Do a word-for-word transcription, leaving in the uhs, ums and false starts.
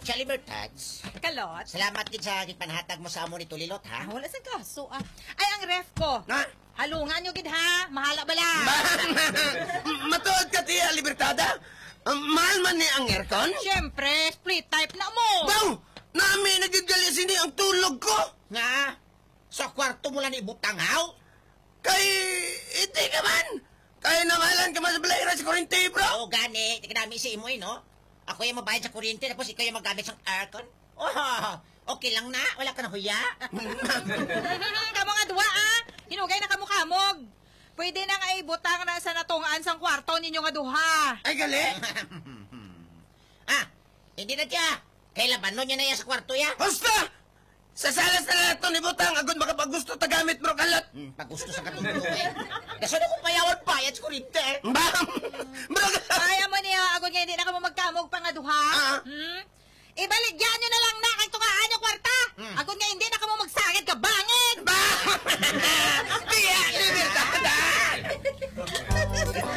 Siya, Libertads. Kalot. Salamat din sa panhatag mo sa amo ni Tulilot, ha? Ah, wala sa kaso, ah. Ay, ang ref ko. Na? Halungan nyo, gid, ha? Mahala bala. Matuod ka, tiya, Libertada? Um, mahal man ni ang aircon? Siyempre, split type na mo. Bang! Nami, nagigali sini ang tulog ko! Nga, sa kwarto mo lang ibutang, haw? Kay, iti ka man! Kaya namalan ka man sa balayra sa kurente, bro! Oo, gani. Tika namin si Imoy, no? Ako yung mabayad sa kuryente, tapos ikaw yung magamit ng aircon. Oh, okay lang na. Wala ka na huya. Kamu nga duwa, ah. Hinugay na kamukamog. Pwede na nga ibutang na sa natungaan sang kwarto ninyo nga duha. Ay, gali! ah, hindi na siya. Kailan no niya na yan sa kwarto, ya? Husta! Sa salas na lang ito ni Butang, agad makapagusto tagamit, bro, kalat! Hmm, pag gusto sa katulog, eh. Kaso na kung payawan bayad sa kuryente, eh. Bam! Bro, Kaya mo niya, agad nga hindi na ka mo magkamog pa nga duha. Ah. Hmm? Ibaligyan nyo na lang na kay tungaan yung kwarta. Hmm. Agad nga hindi na